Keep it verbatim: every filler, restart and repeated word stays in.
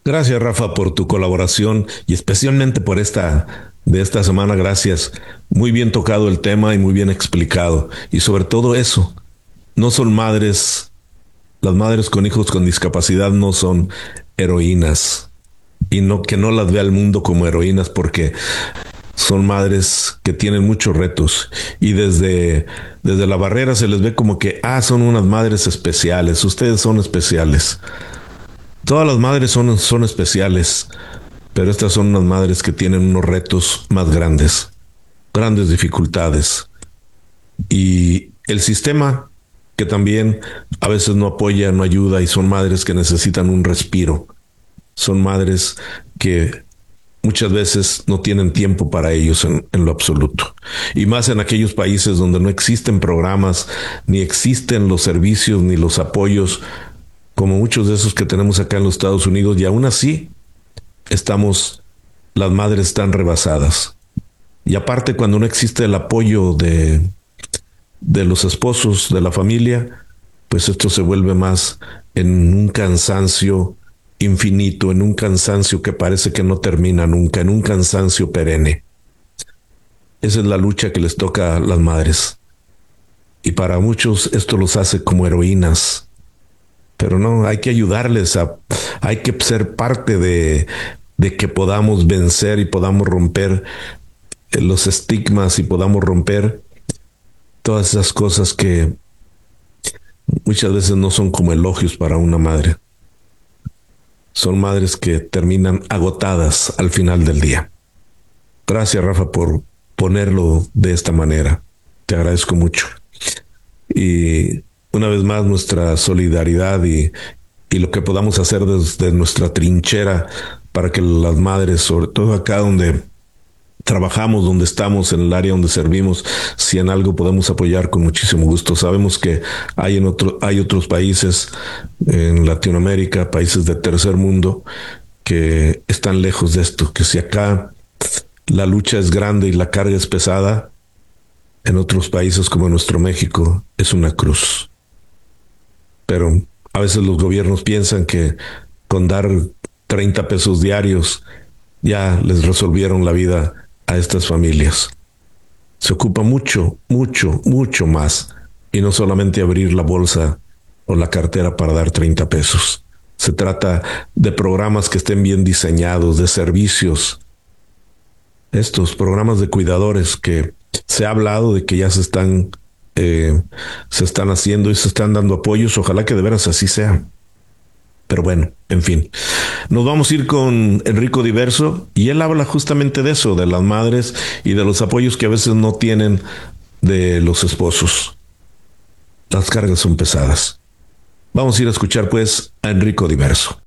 Gracias, Rafa, por tu colaboración y especialmente por esta de esta semana. Gracias. Muy bien tocado el tema y muy bien explicado. Y sobre todo eso, no son madres, las madres con hijos con discapacidad no son heroínas y no que no las vea el mundo como heroínas porque son madres que tienen muchos retos y desde desde la barrera se les ve como que ah, son unas madres especiales, ustedes son especiales. Todas las madres son, son especiales, pero estas son unas madres que tienen unos retos más grandes, grandes dificultades. Y el sistema que también a veces no apoya, no ayuda y son madres que necesitan un respiro. Son madres que muchas veces no tienen tiempo para ellos en, en lo absoluto. Y más en aquellos países donde no existen programas, ni existen los servicios, ni los apoyos, como muchos de esos que tenemos acá en los Estados Unidos, y aún así estamos, las madres están rebasadas. Y aparte, cuando no existe el apoyo de, de los esposos, de la familia, pues esto se vuelve más en un cansancio infinito, en un cansancio que parece que no termina nunca, en un cansancio perenne. Esa es la lucha que les toca a las madres. Y para muchos esto los hace como heroínas, pero no, hay que ayudarles a, hay que ser parte de, de que podamos vencer y podamos romper los estigmas y podamos romper todas esas cosas que muchas veces no son como elogios para una madre. Son madres que terminan agotadas al final del día. Gracias, Rafa, por ponerlo de esta manera. Te agradezco mucho. Y una vez más nuestra solidaridad y, y lo que podamos hacer desde nuestra trinchera para que las madres, sobre todo acá donde trabajamos, donde estamos, en el área donde servimos, si en algo podemos apoyar con muchísimo gusto. Sabemos que hay en otro, hay otros países en Latinoamérica, países de tercer mundo, que están lejos de esto, que si acá la lucha es grande y la carga es pesada, en otros países como nuestro México es una cruz. Pero a veces los gobiernos piensan que con dar treinta pesos diarios ya les resolvieron la vida a estas familias. Se ocupa mucho, mucho, mucho más. Y no solamente abrir la bolsa o la cartera para dar treinta pesos. Se trata de programas que estén bien diseñados, de servicios. Estos programas de cuidadores que se ha hablado de que ya se están, eh, se están haciendo y se están dando apoyos. Ojalá que de veras así sea. Pero bueno, en fin. Nos vamos a ir con Enrico Diverso y él habla justamente de eso, de las madres y de los apoyos que a veces no tienen de los esposos. Las cargas son pesadas. Vamos a ir a escuchar pues a Enrico Diverso.